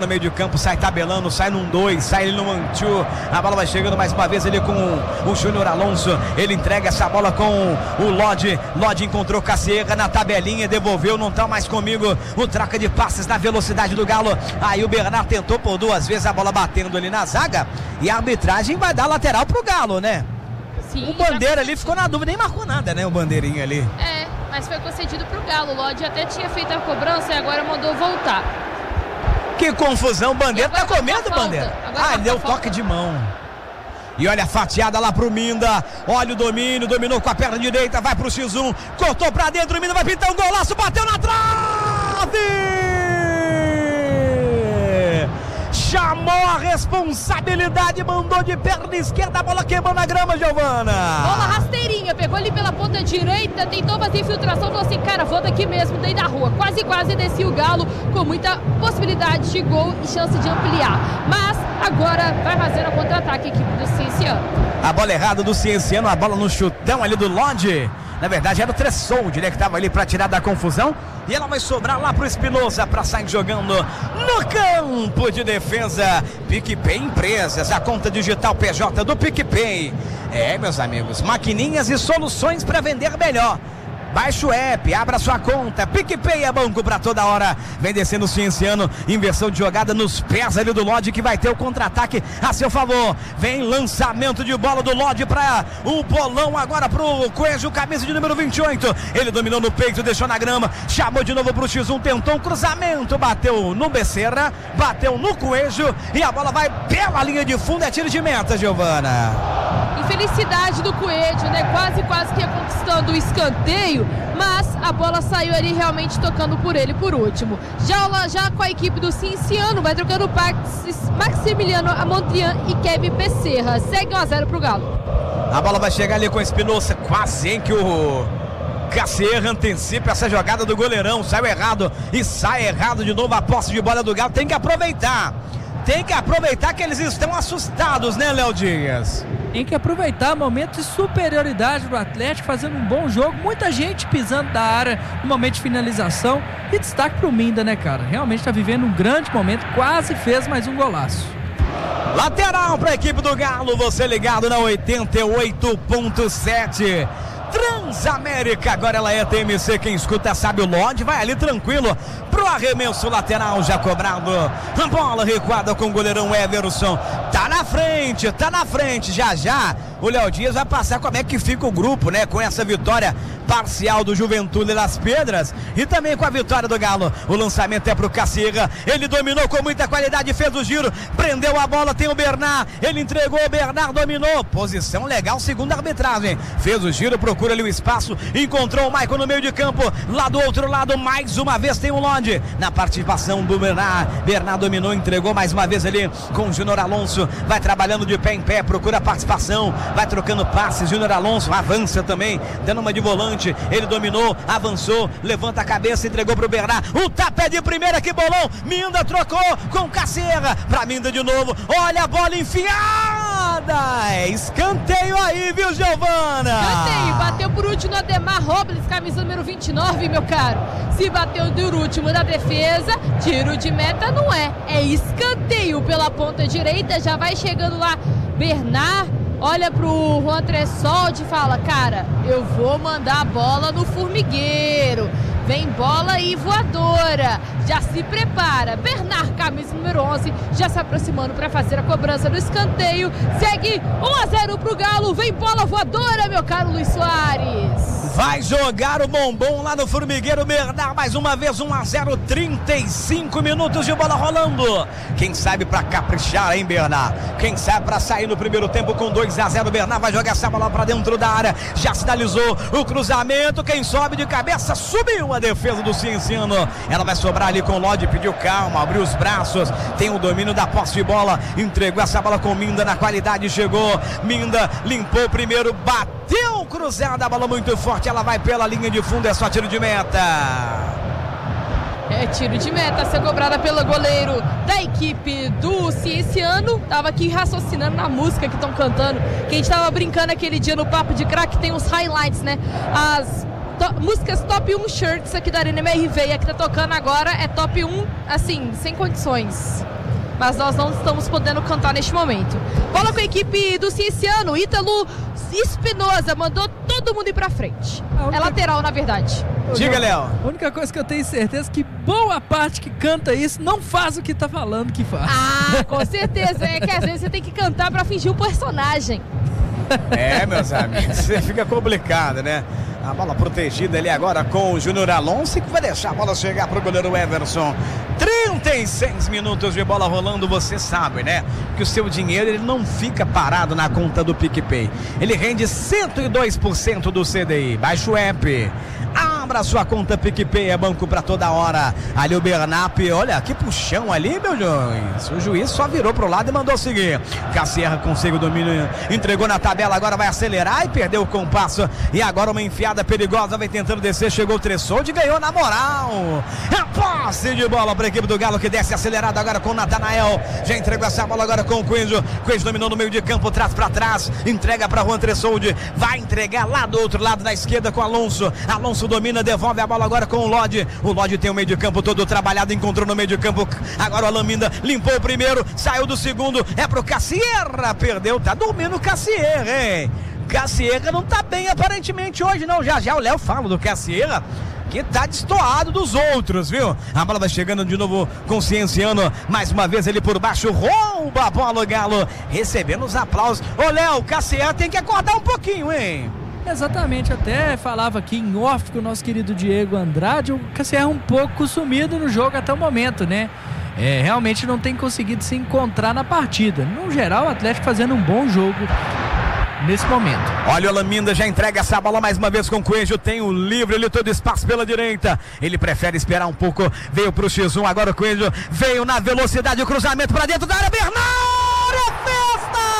No meio de campo, sai tabelando, sai num 2, sai ele no 1-2. A bola vai chegando mais uma vez ele com o Júnior Alonso. Ele entrega essa bola com o Lodi. Lodi encontrou Cacierra na tabelinha, devolveu, não tá mais comigo. O troca de passes na velocidade do Galo. Aí o Bernard tentou por 2 vezes a bola batendo ali na zaga. E a arbitragem vai dar lateral pro Galo, né? Sim, o Bandeira ali ficou na dúvida, nem marcou nada, né? O Bandeirinha ali. É, mas foi concedido pro Galo. O Lodi até tinha feito a cobrança e agora mandou voltar. Que confusão, Bandeira tá com medo, Bandeira. Ele deu toque de mão. E olha a fatiada lá pro Minda. Olha o domínio, dominou com a perna direita, vai pro X1, cortou pra dentro, o Minda vai pintar um golaço, bateu na trave! Chamou a responsabilidade, mandou de perna esquerda, a bola queimou na grama, Giovana. Bola rasteirinha, pegou ali pela ponta direita, tentou fazer infiltração, falou assim, cara, vou daqui mesmo, daí da rua. Quase descia o Galo, com muita possibilidade de gol e chance de ampliar. Mas agora vai fazer o contra-ataque a equipe do Cienciano. A bola errada do Cienciano, a bola no chutão ali do Lodi. Na verdade era o Tressoldi, né, que estava ali para tirar da confusão. E ela vai sobrar lá pro Espinosa para sair jogando no campo de defesa. PicPay Empresas, a conta digital PJ do PicPay. Meus amigos, maquininhas e soluções para vender melhor. Baixe o app, abra sua conta, PicPay é banco pra toda hora. Vem descendo o Cienciano, inversão de jogada nos pés ali do Lodi, que vai ter o contra-ataque a seu favor. Vem lançamento de bola do Lodi para o bolão agora pro Coelho, camisa de número 28. Ele dominou no peito, deixou na grama, chamou de novo pro X1, tentou um cruzamento, bateu no Becerra, bateu no Coelho e a bola vai pela linha de fundo, é tiro de meta, Giovana. Infelicidade do Coelho, né? Quase que ia conquistando o escanteio, mas a bola saiu ali realmente tocando por ele por último. Já com a equipe do Cienciano, vai trocando Maximiliano Amontrian e Kevin Becerra. Segue 1-0 pro Galo. A bola vai chegar ali com a Espinosa, quase que o Cacierra antecipa essa jogada do goleirão, saiu errado e sai errado de novo a posse de bola do Galo. Tem que aproveitar que eles estão assustados, né, Léo Dias? Tem que aproveitar o momento de superioridade do Atlético, fazendo um bom jogo, muita gente pisando da área no momento de finalização, e destaque pro Minda, né, cara? Realmente está vivendo um grande momento, quase fez mais um golaço. Lateral para a equipe do Galo, você ligado na 88.7 Transamérica, agora ela é TMC, quem escuta sabe, o Lodi vai ali tranquilo pro arremesso lateral já cobrado. A bola recuada com o goleirão Everson, tá na frente, já o Léo Dias vai passar como é que fica o grupo, né, com essa vitória parcial do Juventude das Pedras e também com a vitória do Galo. O lançamento é pro Cacierra, ele dominou com muita qualidade, fez o giro, prendeu a bola, tem o Bernard, ele entregou, o Bernard dominou, posição legal segundo a arbitragem, fez o giro, procura ali o espaço, encontrou o Maicon no meio de campo, lá do outro lado mais uma vez tem o Lodi, na participação do Bernard dominou, entregou mais uma vez ali com o Júnior Alonso, vai trabalhando de pé em pé, procura a participação, vai trocando passes, Júnior Alonso avança também, dando uma de volante, ele dominou, avançou, levanta a cabeça, entregou pro Bernard, o tapa é de primeira, que bolão, Minda trocou com Cacierra, pra Minda de novo, olha a bola enfiada, é escanteio aí, viu, Giovana? Escanteio, bateu por último no Ademar Robles, camisa número 29, meu caro, se bateu por último na defesa, tiro de meta não é escanteio pela ponta direita, já vai chegando lá Bernard, olha pro Juan Tressoldi e fala, cara, eu vou mandar a bola no formigueiro, vem bola e voadora, já se prepara, Bernard, camisa número 11, já se aproximando para fazer a cobrança do escanteio, segue 1-0 pro Galo, vem bola voadora, meu caro Luiz Soares. Vai jogar o bombom lá no formigueiro, Bernard, mais uma vez 1-0, 35 minutos de bola rolando. Quem sabe pra caprichar, hein, Bernard? Quem sabe pra sair no primeiro tempo com 2-0, Bernard vai jogar essa bola pra dentro da área, já sinalizou o cruzamento, quem sobe de cabeça, subiu a defesa do Cienciano, ela vai sobrar ali com o Lodi, pediu calma, abriu os braços, tem o domínio da posse de bola, entregou essa bola com Minda na qualidade, chegou, Minda limpou primeiro, bateu cruzada, a bola muito forte, ela vai pela linha de fundo, é só tiro de meta. É tiro de meta a ser cobrada pelo goleiro da equipe do Cienciano. Tava aqui raciocinando na música que estão cantando, que a gente tava brincando aquele dia no Papo de Crack, tem os highlights, né? As músicas top 1 shirts aqui da Arena MRV. E a que tá tocando agora é top 1, assim, sem condições. Mas nós não estamos podendo cantar neste momento. Bola com a equipe do Cienciano. Ítalo Espinosa mandou todo mundo ir pra frente. É lateral, na verdade. Diga, Léo. A única coisa que eu tenho certeza é que boa parte que canta isso não faz o que tá falando que faz. Ah, com certeza. É que às vezes você tem que cantar pra fingir um personagem. É, meus amigos, fica complicado, né? A bola protegida ali agora com o Júnior Alonso, que vai deixar a bola chegar pro goleiro Everson. 36 minutos de bola rolando, você sabe, né? Que o seu dinheiro ele não fica parado na conta do PicPay. Ele rende 102% do CDI. Baixa o app. Abra sua conta PicPay, é banco pra toda hora. Ali o Bernap, olha que puxão ali, meu juiz. O juiz só virou pro lado e mandou seguir. Cassierra consegue o domínio, entregou na tabela, agora vai acelerar e perdeu o compasso. E agora uma enfiada perigosa, vai tentando descer, chegou o Tressoldi e ganhou na moral. É posse de bola pra equipe do Galo que desce acelerado agora com o Natanael. Já entregou essa bola agora com o Coelho. Coelho dominou no meio de campo, trás pra trás. Entrega pra Juan Tressoldi. Vai entregar lá do outro lado da esquerda com o Alonso. Alonso domina, devolve a bola agora com o Lodi. O Lodi tem o meio de campo todo trabalhado, encontrou no meio de campo. Agora o Alaminda limpou o primeiro, saiu do segundo. É pro Cassierra, perdeu, tá dormindo o Cassierra, hein? Cassierra não tá bem aparentemente hoje não. Já o Léo fala do Cassierra, que tá destoado dos outros, viu? A bola vai chegando de novo com o Cienciano. Mais uma vez ele por baixo, rouba a bola o Galo, recebendo os aplausos. Ô Léo, o Cassierra tem que acordar um pouquinho, hein? Exatamente, até falava aqui em off com o nosso querido Diego Andrade, o Cassierra um pouco sumido no jogo até o momento, né? Realmente não tem conseguido se encontrar na partida. No geral, o Atlético fazendo um bom jogo nesse momento. Olha o Alaminda, já entrega essa bola mais uma vez com o Coelho, tem o livre ali, todo espaço pela direita, ele prefere esperar um pouco, veio pro X1, agora o Coelho veio na velocidade, o cruzamento para dentro da área, Bernal!